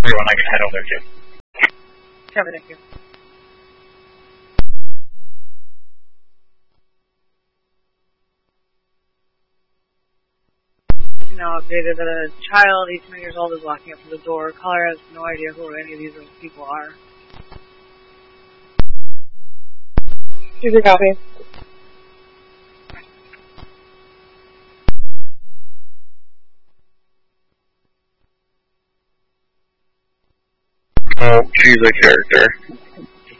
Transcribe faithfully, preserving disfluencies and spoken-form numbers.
everyone, I can head over too. Copy, thank you. Now updated that a child, eighteen years old, is walking up to the door. Caller has no idea who any of these people are. Here's a copy. Oh, choose a character.